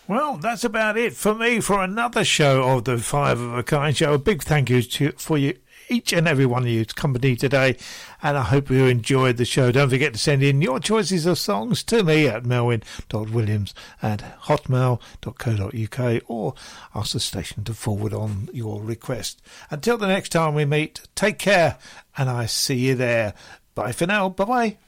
Well, that's about it for me for another show of the Five of a Kind show. A big thank you for you, each and every one of you's company today, and I hope you enjoyed the show. Don't forget to send in your choices of songs to me at melwin.williams@hotmail.co.uk or ask the station to forward on your request. Until the next time we meet, take care, and I see you there. Bye for now. Bye-bye.